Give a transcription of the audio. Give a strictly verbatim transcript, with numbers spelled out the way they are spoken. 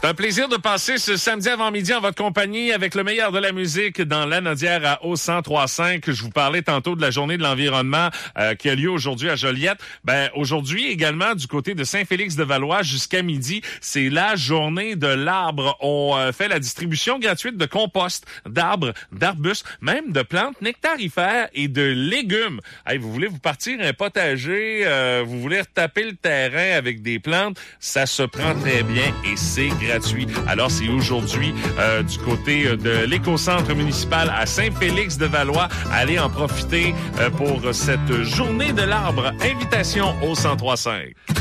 C'est un plaisir de passer ce samedi avant-midi en votre compagnie avec le meilleur de la musique dans Lanaudière à O cent trois virgule cinq. Je vous parlais tantôt de la journée de l'environnement euh, qui a lieu aujourd'hui à Joliette. Ben aujourd'hui également du côté de Saint-Félix-de-Valois jusqu'à midi, c'est la journée de l'arbre. On euh, fait la distribution gratuite de compost, d'arbres, d'arbustes, même de plantes nectarifères et de légumes. Hey, vous voulez vous partir un potager, euh, vous voulez retaper le terrain avec des plantes, ça se prend très bien et c'est gratuit. Alors c'est aujourd'hui euh, du côté de l'éco-centre municipal à Saint-Félix-de-Valois. Allez en profiter euh, pour cette journée de l'arbre. Invitation au cent trois virgule cinq.